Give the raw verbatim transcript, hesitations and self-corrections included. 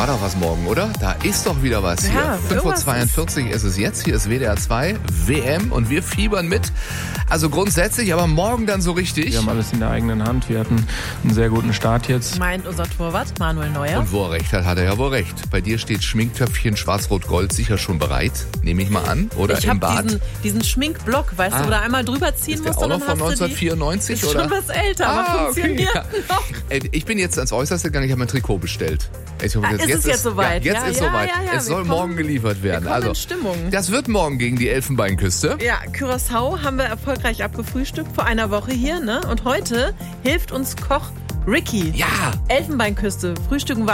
war doch was morgen, oder? Da ist doch wieder was hier. Ja, fünf Uhr zweiundvierzig ist es jetzt. Hier ist W D R zwei, W M und wir fiebern mit. Also grundsätzlich, aber morgen dann so richtig. Wir haben alles in der eigenen Hand. Wir hatten einen sehr guten Start jetzt. Meint unser Torwart Manuel Neuer. Und wo er recht hat, hat er ja wohl recht. Bei dir steht Schminktöpfchen Schwarz-Rot-Gold sicher schon bereit. Nehme ich mal an. Oder ich im Bad. Diesen, diesen Schminkblock, weißt Ah. du, wo du einmal drüber ziehen Ist der musst. auch und noch dann von hast du neunzehnhundertvierundneunzig, die, ist oder? schon was älter, aber Ah, funktioniert okay, noch. Ey, ich bin jetzt ans Äußerste gegangen, ich habe mein Trikot bestellt. Ich hoffe, Ah, ist es jetzt soweit? Ja, jetzt Ja, ist ja, soweit. ja, ja, es wir soll kommen- morgen geliefert werden. wir kommen Also, in Stimmung. das wird morgen gegen die Elfenbeinküste. Ja, Curaçao haben wir erfolgreich abgefrühstückt vor einer Woche hier, ne? Und heute hilft uns Koch Ricky. Ja. Elfenbeinküste. Frühstücken wir